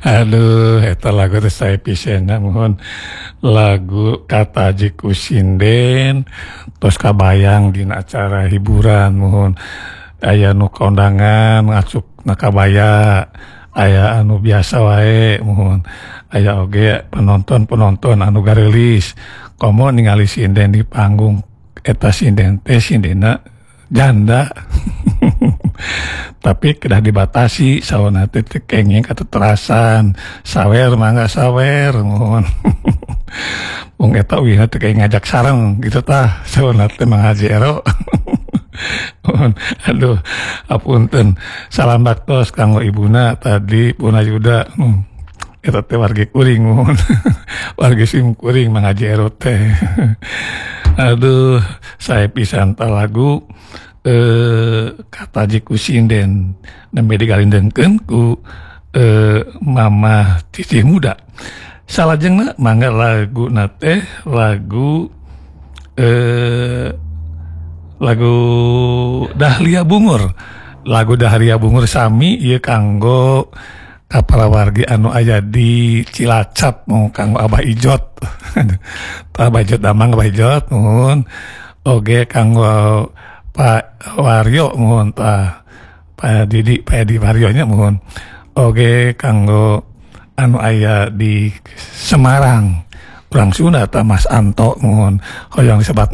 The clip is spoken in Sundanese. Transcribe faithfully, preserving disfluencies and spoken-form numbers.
Aduh, eta lagu teh saya pisenna mohon lagu Kataji ku Sinden, tos kabayang dina acara hiburan mohon aya nu kondangan ngacuk na kabaya, aya anu biasa wae mohon aya oge penonton-penonton anu garelis komo ningali sinden di panggung eta sinden teh sindena janda. Tapi kedah dibatasi sawana teh kenging kateterasan sawer mangga sawer mohon. Wong eta wihna teh kayak ngajak sareng gitu tah sawana teh Mang Haji Ero. Aduh apunten salam baktos kanggo ibuna tadi Puna Yuda. Hmm. Eta teh wargi kuring mohon. Wargi sim kuring Mang Haji Ero teh. Aduh saya pisan ta lagu eh Kataji ku Sinden nembe digalindengkeun ku eh Mama Titi Muda. Salajengna mangga lagu nate lagu eh lagu Dahlia Bungur. Lagu Dahlia Bungur sami ieu kanggo kapala wargi anu aya di Cilacap mau kanggo Abah Ijot. Abah Ijot damang Abah Ijot mohon oge kanggo Pak Waryo mohon Pak Pak Didi Pak Edi Waryonya mohon oge kanggo anu aya di Semarang urang Sunda ta Mas Anto mohon hoyong sebat